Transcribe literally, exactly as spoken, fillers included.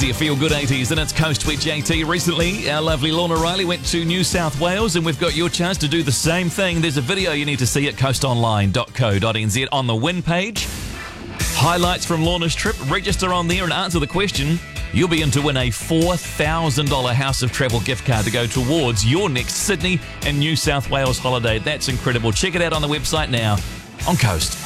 Easy Feel Good eighties, and it's Coast with J T. Recently, our lovely Lorna Riley went to New South Wales, and we've got your chance to do the same thing. There's a video you need to see at coast online dot co dot n z on the win page. Highlights from Lorna's trip. Register on there and answer the question. You'll be in to win a four thousand dollars House of Travel gift card to go towards your next Sydney and New South Wales holiday. That's incredible. Check it out on the website now on Coast.